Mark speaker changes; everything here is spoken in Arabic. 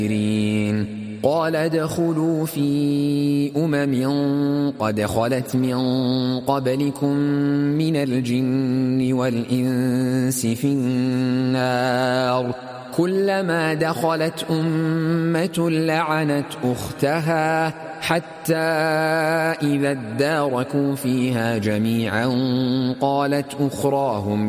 Speaker 1: قال ادخلوا في قد خلت من قبلكم من الجن والإنس في النار كلما دخلت أمة لعنت أختها حتى إذا اداركوا فيها جميعا قالت أخراهم